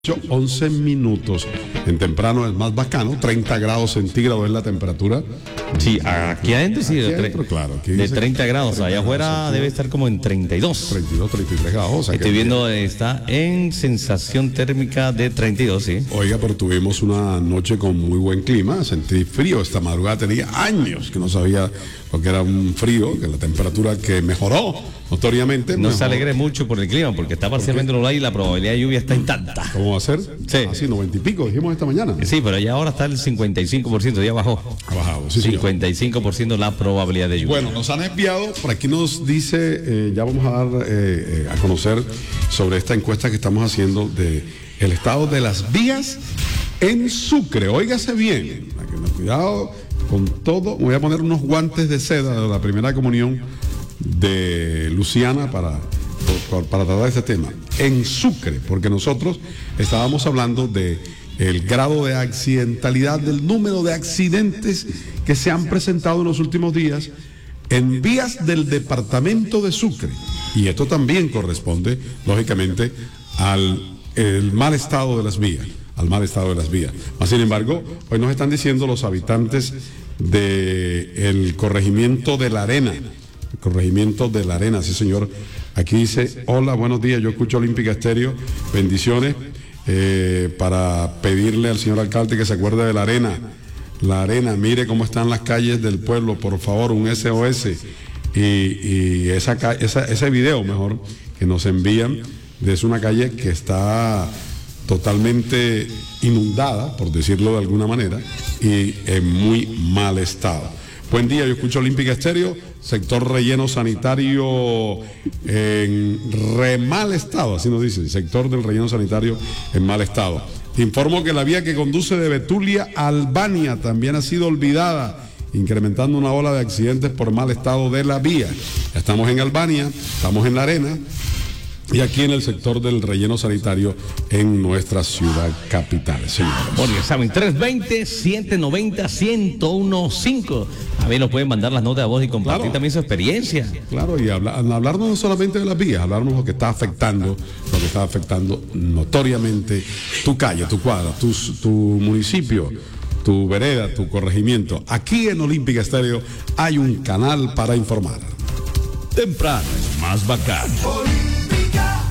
11 minutos. En temprano es más bacano, 30 grados centígrados es la temperatura. Sí, aquí adentro sí, Aquí adentro, claro, aquí de dice 30 grados. 30 Allá afuera grados, debe estar como en 32. 32, 33 grados. O sea, Estoy viendo, está en sensación térmica de 32, sí. Oiga, pero tuvimos una noche con muy buen clima, sentí frío. Esta madrugada tenía años que no sabía lo que era un frío, que la temperatura que mejoró notoriamente. No se alegre mucho por el clima, porque está parcialmente nublado y la probabilidad de lluvia está intacta. ¿Cómo va a ser? Sí. Así, 90 y pico, dijimos esta mañana. Sí, pero ya ahora está el 55%, ya bajó. Ha bajado, sí, señor. 55% la probabilidad de lluvia. Bueno, nos han enviado, por aquí nos dice, ya vamos a dar a conocer sobre esta encuesta que estamos haciendo de el estado de las vías en Sucre. Óigase bien, cuidado con todo. Me voy a poner unos guantes de seda de la primera comunión de Luciana para tratar este tema. En Sucre, porque nosotros estábamos hablando de el grado de accidentalidad, del número de accidentes que se han presentado en los últimos días en vías del departamento de Sucre. Y esto también corresponde, lógicamente, al mal estado de las vías, al mal estado de las vías. Mas, sin embargo, hoy nos están diciendo los habitantes del corregimiento de La Arena. El corregimiento de La Arena, sí señor. Aquí dice, hola, buenos días, yo escucho Olímpica Estéreo, bendiciones, para pedirle al señor alcalde que se acuerde de La Arena. La Arena, mire cómo están las calles del pueblo, por favor, un SOS. Y ese video, mejor, que nos envían, es una calle que está totalmente inundada, por decirlo de alguna manera, y en muy mal estado. Buen día, yo escucho Olímpica Estéreo, sector relleno sanitario en mal estado, así nos dice, sector del relleno sanitario en mal estado. Te informo que la vía que conduce de Betulia a Albania también ha sido olvidada, incrementando una ola de accidentes por mal estado de la vía. Ya estamos en Albania, estamos en La Arena y aquí en el sector del relleno sanitario en nuestra ciudad capital, señores. Bueno, ya saben, 320-190-1015. A ver, nos pueden mandar las notas de voz y compartir Claro. también su experiencia. Claro, y hablarnos no solamente de las vías, hablarnos de lo que está afectando notoriamente tu calle, tu cuadra, tu municipio, tu vereda, tu corregimiento. Aquí en Olímpica Estéreo hay un canal para informar. Temprano es más bacán. Olímpica.